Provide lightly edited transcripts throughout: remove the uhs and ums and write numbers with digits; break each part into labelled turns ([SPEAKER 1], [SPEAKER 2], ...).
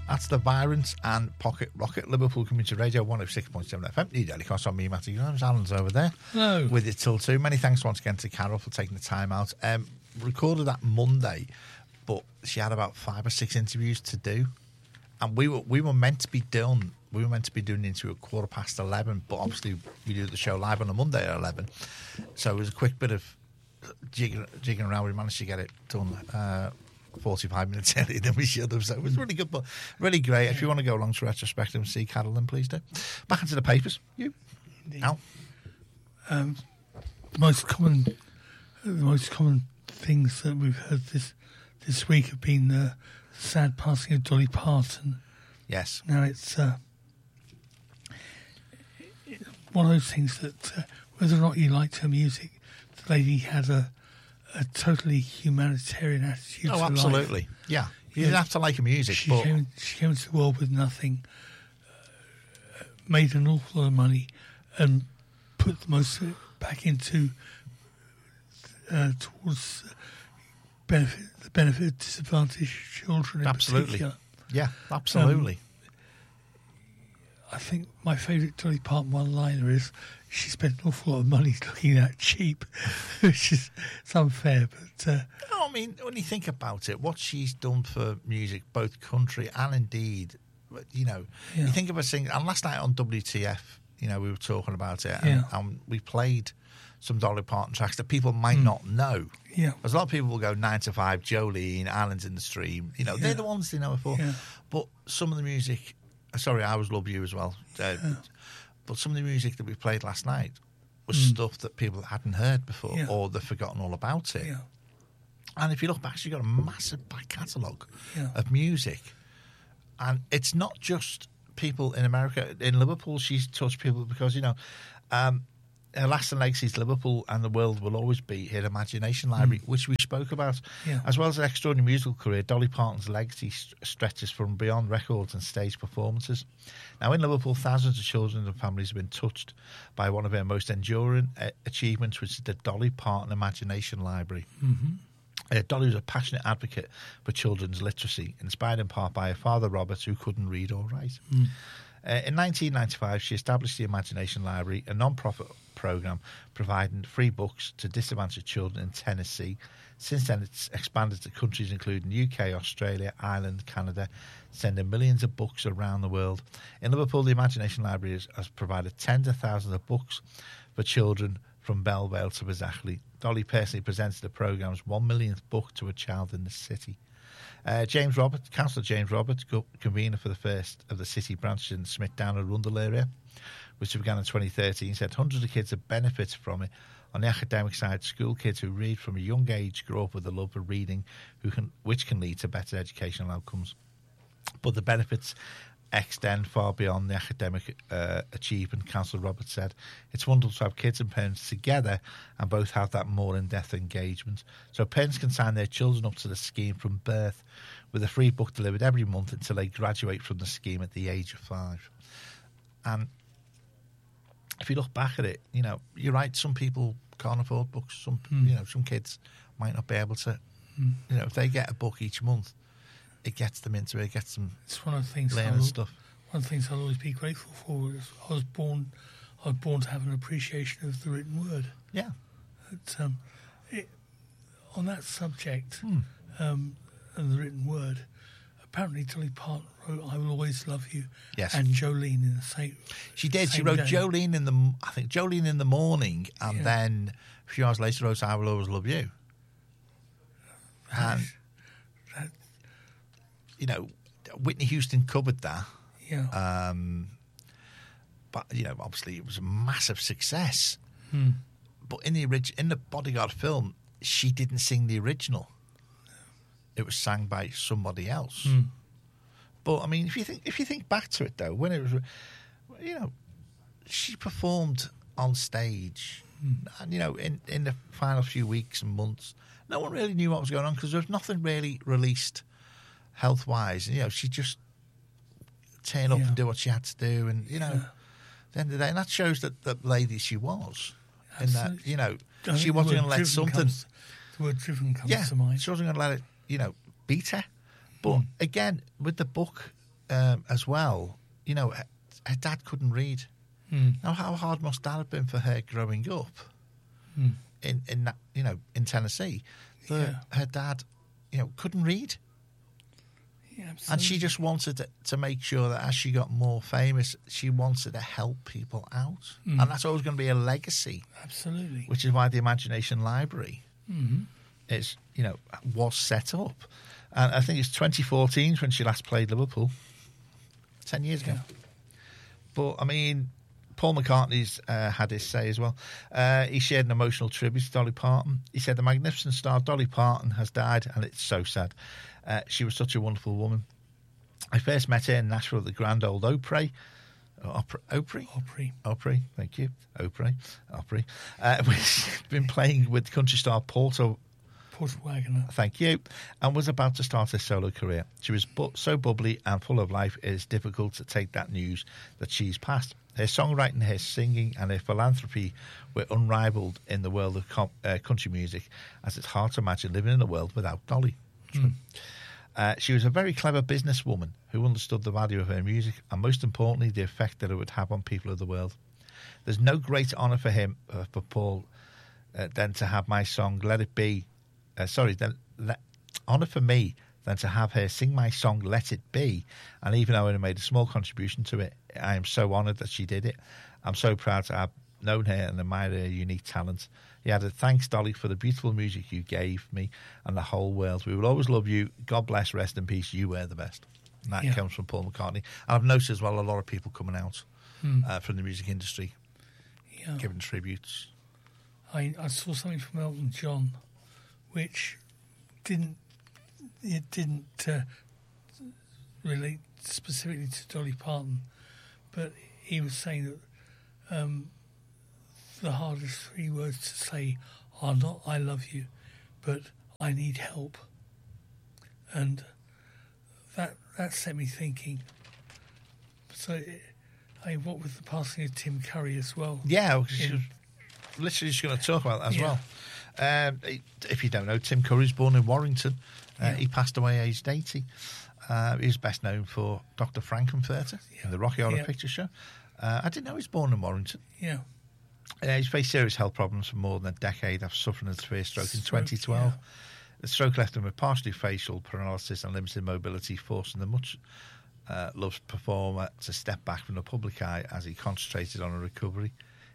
[SPEAKER 1] That's the Virants and Pocket Rocket, Liverpool Community Radio 106.7 FM. New Daily Cost on me, Matty Grimes. Alan's over there.
[SPEAKER 2] Hello.
[SPEAKER 1] With it till 2. Many thanks once again to Carol for taking the time out. Recorded that Monday, but she had about 5 or 6 interviews to do. And we were meant to be done. We were meant to be doing it into 11:15, but obviously we do the show live on a Monday at 11. So it was a quick bit of jigging around. We managed to get it done 45 minutes earlier than we should have. So it was really good, but really great. If you want to go along to retrospective and see Carol, then please do. Back into the papers. You. Al?
[SPEAKER 2] The most common things that we've heard this week have been the sad passing of Dolly Parton.
[SPEAKER 1] Yes.
[SPEAKER 2] Now it's one of those things that whether or not you liked her music, the lady had a totally humanitarian attitude to life.
[SPEAKER 1] Oh, absolutely. Yeah. You didn't have to like her music,
[SPEAKER 2] she
[SPEAKER 1] but...
[SPEAKER 2] came into the world with nothing, made an awful lot of money, and put the most of it back into towards the benefit of disadvantaged children in
[SPEAKER 1] Absolutely.
[SPEAKER 2] particular.
[SPEAKER 1] Yeah, absolutely.
[SPEAKER 2] I think my favourite Dolly Parton one-liner is she spent an awful lot of money looking that cheap, which is it's unfair. But
[SPEAKER 1] No, I mean, when you think about it, what she's done for music, both country and indeed, you know, you think of her singing. And last night on WTF, you know, we were talking about it, and we played some Dolly Parton tracks that people might not know.
[SPEAKER 2] Yeah,
[SPEAKER 1] There's a lot of people will go 9 to 5, Jolene, Islands in the Stream. You know, they're the ones they know her for.
[SPEAKER 2] Yeah.
[SPEAKER 1] But some of the music, sorry, I always love you as well. But some of the music that we played last night was stuff that people hadn't heard before, or they've forgotten all about it.
[SPEAKER 2] Yeah.
[SPEAKER 1] And if you look back, she's got a massive back catalogue of music. And it's not just people in America. In Liverpool, she's touched people because, you know, her lasting legacy is Liverpool and the world will always be her Imagination Library, which we spoke about. Yeah. As well as an extraordinary musical career, Dolly Parton's legacy stretches from beyond records and stage performances. Now, in Liverpool, thousands of children and families have been touched by one of her most enduring achievements, which is the Dolly Parton Imagination Library. Dolly was a passionate advocate for children's literacy, inspired in part by her father, Robert, who couldn't read or write. In 1995, she established the Imagination Library, a non-profit program providing free books to disadvantaged children in Tennessee. Since then, it's expanded to countries including UK, Australia, Ireland, Canada, sending millions of books around the world. In Liverpool, the Imagination Library has provided tens of thousands of books for children from Belle Vale to Bizzachley. Dolly personally presented the programme's 1 millionth book to a child in the city. Councillor James Roberts, convener for the first of the city branches in the Smithdown and Rundle area, which began in 2013, said hundreds of kids have benefited from it. On the academic side, school kids who read from a young age grow up with a love of reading, which can lead to better educational outcomes. But the benefits extend far beyond the academic achievement, Councillor Roberts said. It's wonderful to have kids and parents together and both have that more in-depth engagement. So parents can sign their children up to the scheme from birth with a free book delivered every month until they graduate from the scheme at the age of 5. And if you look back at it, you know, you're right, some people can't afford books. Some kids might not be able to, you know, if they get a book each month, it gets them into it, gets them. It's
[SPEAKER 2] one of the things
[SPEAKER 1] learning stuff.
[SPEAKER 2] One of the things I'll always be grateful for is I was born to have an appreciation of the written word.
[SPEAKER 1] Yeah.
[SPEAKER 2] On that subject, and the written word, apparently Dolly Parton wrote "I Will Always Love You," and Jolene in the same.
[SPEAKER 1] She did. She wrote Jolene in the morning, and then a few hours later wrote "I Will Always Love You." And you know, Whitney Houston covered that.
[SPEAKER 2] Yeah.
[SPEAKER 1] But you know, obviously, it was a massive success. But in the Bodyguard film, she didn't sing the original. It was sang by somebody else. But I mean, if you think back to it though, when it was, you know, she performed on stage, and you know, in the final few weeks and months, no one really knew what was going on because there was nothing really released health-wise. You know, she just turned up and do what she had to do, and you know, at the end of the day, and that shows that the lady she was. In that, you know, she wasn't going to let something.
[SPEAKER 2] The word "driven" comes to mind.
[SPEAKER 1] She wasn't going to let it, you know, beat her. But again, with the book, as well, you know, her dad couldn't read. Now, how hard must that have been for her growing up in that, you know, in Tennessee? Her dad, you know, couldn't read.
[SPEAKER 2] Yeah, absolutely.
[SPEAKER 1] And she just wanted to make sure that as she got more famous, she wanted to help people out. And that's always going to be a legacy.
[SPEAKER 2] Absolutely.
[SPEAKER 1] Which is why the Imagination Library is, you know, was set up. And I think it's 2014 when she last played Liverpool. 10 years ago. But, I mean, Paul McCartney's had his say as well. He shared an emotional tribute to Dolly Parton. He said, "The magnificent star Dolly Parton has died, and it's so sad. She was such a wonderful woman. I first met her in Nashville at the Grand Ole Opry. Opry, thank you. Opry. Which had been playing with country star Porter
[SPEAKER 2] Wagoner.
[SPEAKER 1] Thank you. And was about to start her solo career. She was so bubbly and full of life, it is difficult to take that news that she's passed. Her songwriting, her singing, and her philanthropy were unrivaled in the world of country music, as it's hard to imagine living in a world without Dolly." She was a very clever businesswoman who understood the value of her music and, most importantly, the effect that it would have on people of the world. There's no greater honour for him, for Paul, than to have my song "Let It Be." Honour for me than to have her sing my song "Let It Be." And even though I only made a small contribution to it, I am so honoured that she did it. I'm so proud to have known her and admired her unique talent. He added, "Thanks, Dolly, for the beautiful music you gave me and the whole world. We will always love you. God bless, rest in peace. You were the best." And that comes from Paul McCartney. And I've noticed as well a lot of people coming out from the music industry, giving tributes.
[SPEAKER 2] I saw something from Elton John, which didn't relate specifically to Dolly Parton, but he was saying that the hardest 3 words to say are not "I love you," but "I need help," and that set me thinking. So, what with the passing of Tim Curry as well?
[SPEAKER 1] Yeah, literally just going to talk about that as well. If you don't know, Tim Curry was born in Warrington. He passed away aged 80. He's best known for Dr. Frankenfurter in the Rocky Horror Picture Show. I didn't know he was born in Warrington.
[SPEAKER 2] Yeah.
[SPEAKER 1] He's faced serious health problems for more than a decade after suffering a severe stroke in 2012. The stroke left him with partially facial paralysis and limited mobility, forcing the much loved performer to step back from the public eye as he concentrated on a recovery.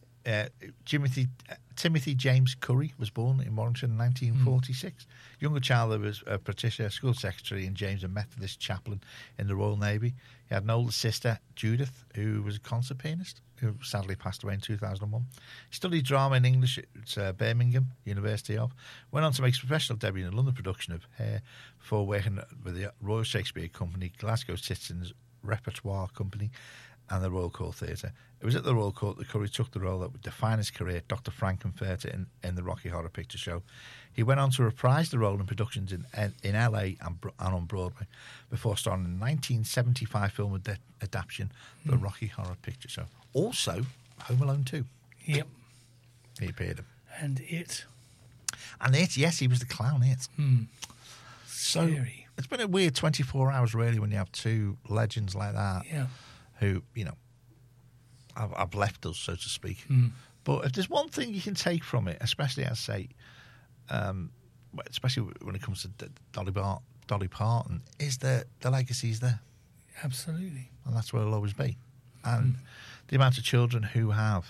[SPEAKER 1] Timothy James Curry was born in Warrington in 1946. Younger child of Patricia, school secretary, and James, a Methodist chaplain in the Royal Navy. He had an older sister, Judith, who was a concert pianist, who sadly passed away in 2001. He studied drama and English at Birmingham University of. Went on to make his professional debut in a London production of Hair before working with the Royal Shakespeare Company, Glasgow Citizens Repertoire Company, and the Royal Court Theatre. It was at the Royal Court that Curry took the role that would define his career, Dr. Frankenfurter, in the Rocky Horror Picture Show. He went on to reprise the role in productions in LA and on Broadway before starring in the 1975 film adaptation, The Rocky Horror Picture Show. Also, Home Alone 2.
[SPEAKER 2] Yep.
[SPEAKER 1] He appeared in.
[SPEAKER 2] And It.
[SPEAKER 1] And It, yes, he was the clown, It. So
[SPEAKER 2] Scary.
[SPEAKER 1] it's been a weird 24 hours, really, when you have two legends like that.
[SPEAKER 2] Yeah.
[SPEAKER 1] Who, you know, have left us, so to speak. But if there's one thing you can take from it, especially, as I say, especially when it comes to Dolly Parton, is that the legacy's there.
[SPEAKER 2] Absolutely.
[SPEAKER 1] And that's where it'll always be. And the amount of children who have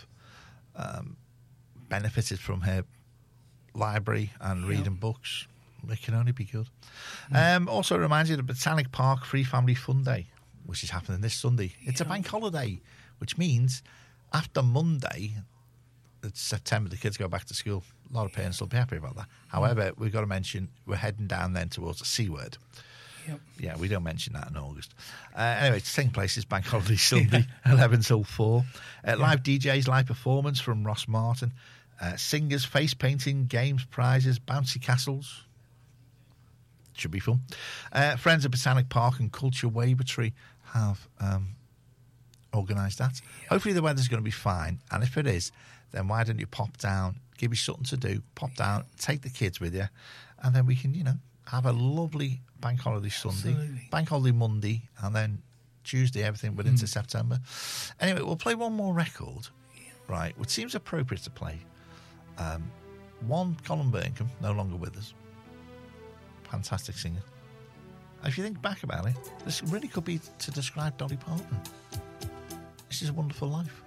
[SPEAKER 1] benefited from her library and reading books, it can only be good. Also, it reminds you of the Botanic Park Free Family Fun Day, which is happening this Sunday. It's a bank holiday, which means after Monday, it's September, the kids go back to school. A lot of parents will be happy about that. However, we've got to mention we're heading down then towards the C word.
[SPEAKER 2] Yep.
[SPEAKER 1] Yeah, we don't mention that in August. Anyway, it's the same place as Bank Holiday Sunday, 11 till 4. Live DJs, live performance from Ross Martin. Singers, face painting, games, prizes, bouncy castles. Should be fun. Friends of Botanic Park and Culture Wavertree have organised that. Hopefully the weather's going to be fine, and if it is, then why don't you pop down, give you something to do, pop down, take the kids with you, and then we can, have a lovely Bank Holiday Sunday,
[SPEAKER 2] Absolutely.
[SPEAKER 1] Bank Holiday Monday, and then Tuesday, everything went into September. Anyway, we'll play one more record, right, which seems appropriate to play. One, Colin Burnham, no longer with us. Fantastic singer. If you think back about it, this really could be to describe Dolly Parton. This is a wonderful life.